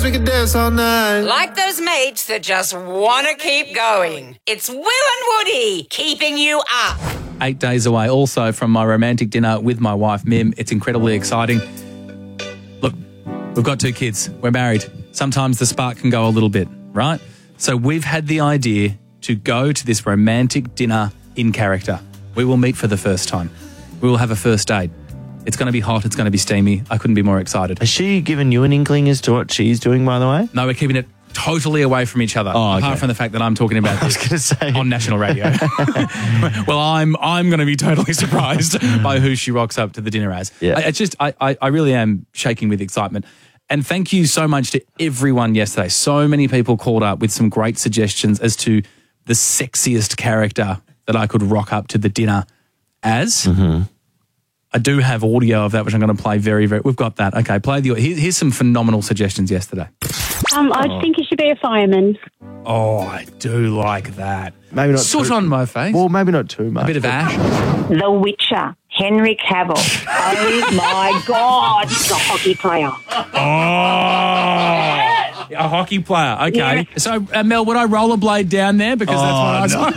we could dance all night. Like those mates that just want to keep going. It's Will and Woody keeping you up. 8 days away also from my romantic dinner with my wife, Mim. It's incredibly exciting. Look, we've got 2 kids. We're married. Sometimes the spark can go a little bit, right? So we've had the idea to go to this romantic dinner in character. We will meet for the first time. We will have a first date. It's going to be hot. It's going to be steamy. I couldn't be more excited. Has she given you an inkling as to what she's doing, by the way? No, we're keeping it totally away from each other. Oh, okay. Apart from the fact that I'm talking about this on national radio. Well, I'm going to be totally surprised by who she rocks up to the dinner as. Yeah. I really am shaking with excitement. And thank you so much to everyone yesterday. So many people called up with some great suggestions as to the sexiest character that I could rock up to the dinner as. Mm-hmm. I do have audio of that, which I'm going to play very, very... We've got that. Okay, play the... Here's some phenomenal suggestions yesterday. I think you should be a fireman. Oh, I do like that. Maybe not Soot on my face. Well, maybe not too much. A bit of ash. The Witcher, Henry Cavill. Oh, my God. The hockey player. Oh, a hockey player. Okay. Yeah. So, Mel, would I rollerblade down there? Because that's what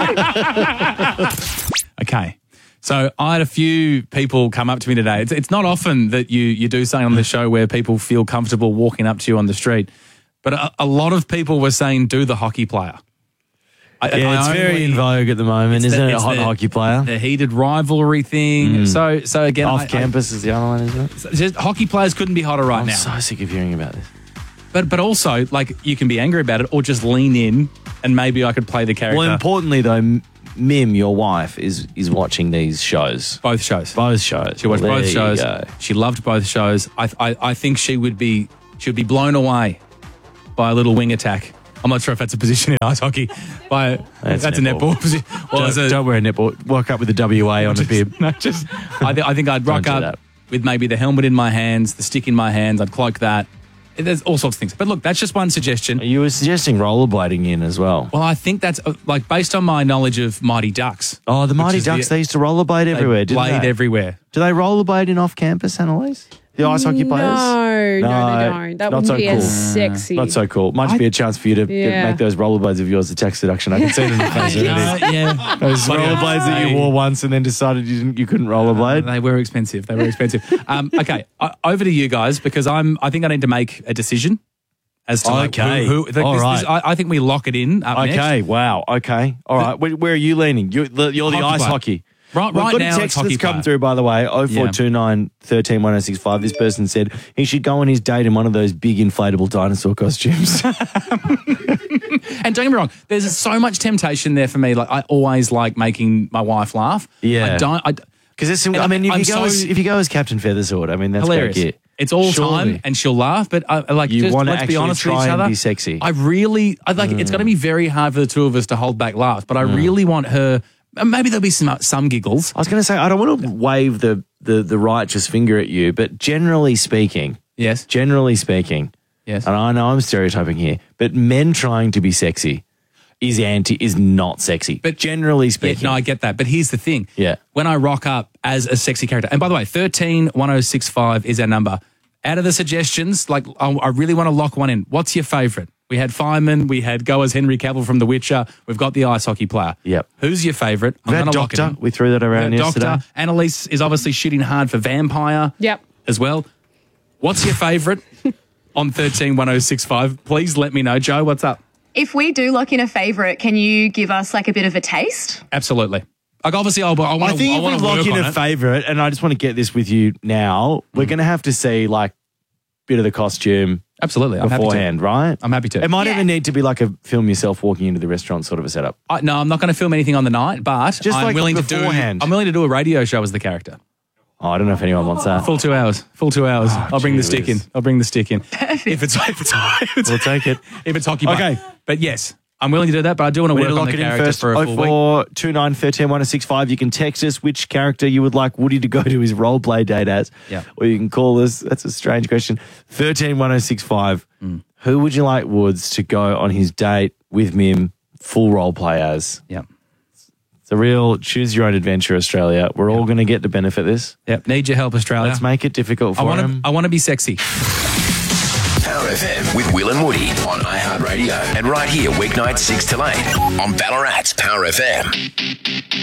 I saw. Okay. So I had a few people come up to me today. It's not often that you do something on the show where people feel comfortable walking up to you on the street. But a lot of people were saying, do the hockey player. It's very in vogue at the moment, isn't it? A hot hockey player. The heated rivalry thing. So again... Off campus is the other one, isn't it? Just, hockey players couldn't be hotter right now. I'm so sick of hearing about this. But also, like, you can be angry about it or just lean in and maybe I could play the character. Well, importantly, though, Mim, your wife, is watching these shows. Both shows. Both shows. She watched Well, both there shows. you go. She loved both shows. I think she would be blown away by a little wing attack. I'm not sure if that's a position in ice hockey. That's a netball position. Well, don't wear a netball. Walk up with a WA on a bib. No, just I think I'd rock up with maybe the helmet in my hands, the stick in my hands. I'd cloak that. There's all sorts of things. But look, that's just one suggestion. You were suggesting rollerblading in as well. Well, I think that's like based on my knowledge of Mighty Ducks. Oh, the Mighty Ducks, they used to rollerblade everywhere, didn't they? Blade everywhere. Do they rollerblade in off-campus, Annalise? The ice hockey players? No, they don't. That wouldn't be as sexy. Not so cool. Might be a chance for you to make those rollerblades of yours a tax deduction. I can see it in the face already. Yeah. Those rollerblades that you wore once and then decided you couldn't rollerblade. They were expensive. Okay, over to you guys because I think I need to make a decision as to who all right. I think we lock it in up next. Okay, wow. Okay. All right. Where are you leaning? You're the ice hockey. Right We've got now, a text that's come through, by the way, 0429 13 1065. This person said he should go on his date in one of those big inflatable dinosaur costumes. And don't get me wrong, there's so much temptation there for me. Like I always like making my wife laugh. Yeah. Because there's some. I mean, if you go as Captain Feathersword, I mean that's hilarious. Great. It's all time, and she'll laugh. But let's be honest with each other. Be sexy. I like. It's going to be very hard for the two of us to hold back laughs. But I really want her. Maybe there'll be some giggles. I was going to say, I don't want to wave the righteous finger at you, but generally speaking, yes, and I know I'm stereotyping here, but men trying to be sexy is not sexy. But generally speaking. Yeah, no, I get that. But here's the thing. Yeah. When I rock up as a sexy character, and by the way, 131065 is our number. Out of the suggestions, like I really want to lock one in. What's your favourite? We had Fireman, we had go as Henry Cavill from The Witcher, we've got the ice hockey player. Yep. Who's your favourite? I'm going to lock it in. We threw that around yesterday. Doctor. Annalise is obviously shooting hard for Vampire. Yep. As well. What's your favourite on 131065? Please let me know. Joe, what's up? If we do lock in a favourite, can you give us like a bit of a taste? Absolutely. Like obviously, I think if we lock in a favourite, and I just want to get this with you now, we're going to have to see like bit of the costume. Absolutely. I'm beforehand, happy to. right? I'm happy to. It might even need to be like a film yourself walking into the restaurant sort of a setup. No, I'm not going to film anything on the night, but just I'm willing beforehand. I'm willing to do a radio show as the character. Oh, I don't know if anyone wants that. Full 2 hours. Oh, I'll bring the stick in. Perfect. If it's we'll take it. If it's hockey. Okay. But yes, I'm willing to do that, but I do want to work on the character for a full week. 0429 13 1065. You can text us which character you would like Woody to go to his role play date as. Yeah. Or you can call us. That's a strange question. 13 1065. Who would you like Woods to go on his date with Mim full role play as? Yeah. It's a real choose your own adventure, Australia. We're all going to get to benefit this. Yep. Need your help, Australia. Let's make it difficult for him. I want to be sexy. Harry FM with Will and Woody on iHeartRadio and right here weeknights 6 till 8 on Ballarat's Power FM.